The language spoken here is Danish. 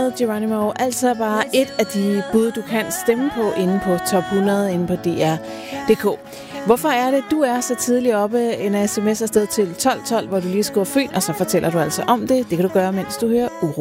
med Geronimo. Altså bare et af de bud, du kan stemme på inde på Top 100 inde på DR.dk. Hvorfor er det, du er så tidligt oppe? En sms afsted til 1212, hvor du lige skriver født, og så fortæller du altså om det. Det kan du gøre, mens du hører Uro.